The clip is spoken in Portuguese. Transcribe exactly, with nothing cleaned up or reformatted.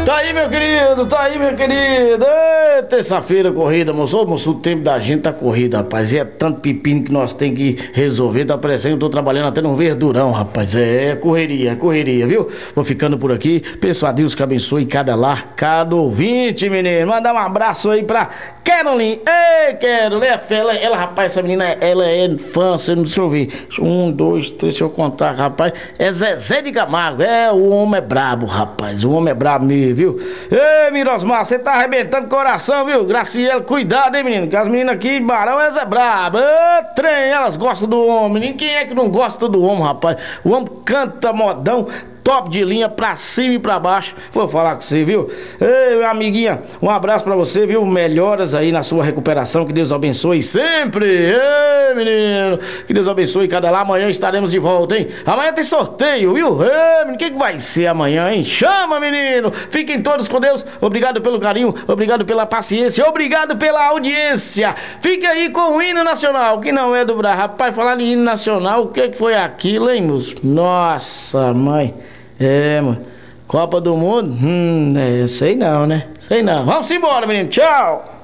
Tá aí, meu querido, tá aí, meu querido. Ê, terça-feira corrida, moço. Ô, moço, o tempo da gente tá corrido, rapaz. E é tanto pepino que nós tem que resolver. Tá parecendo que eu tô trabalhando até no verdurão, rapaz. É, é correria, é correria, viu? Vou ficando por aqui. Peço a Deus que abençoe cada lar, cada ouvinte, menino. Mandar um abraço aí pra Caroline. Ei, Caroline, ela, ela, rapaz, essa menina, ela é fã, você não deixa eu ver. Um, dois, três, deixa eu contar, rapaz. É Zezé de Camargo. É, o homem é brabo, rapaz. O homem é brabo mesmo, viu? Ei, Mirosmar, você tá arrebentando o coração, viu? Graciela, cuidado, hein, menino? Que as meninas aqui em Barão, elas é brabo. Ô, trem, elas gostam do homem. Menino, quem é que não gosta do homem, rapaz? O homem canta modão, top de linha, pra cima e pra baixo. Vou falar com você, viu? Ei, minha amiguinha, um abraço pra você, viu? Melhoras aí na sua recuperação, que Deus abençoe sempre. Ei, menino, que Deus abençoe cada lá. Amanhã estaremos de volta, hein? Amanhã tem sorteio, viu? Ei, menino, o que, que vai ser amanhã, hein? Chama, menino! Fiquem todos com Deus. Obrigado pelo carinho, obrigado pela paciência, obrigado pela audiência. Fique aí com o hino nacional, que não é do Brasil. Rapaz, falar em hino nacional, o que, que foi aquilo, hein, moço? Nossa, mãe. É, mano. Copa do Mundo? Hum, é, sei não, né? Sei não. Vamos embora, menino. Tchau!